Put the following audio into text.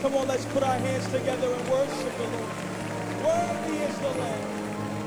Come on, let's put our hands together and worship Him.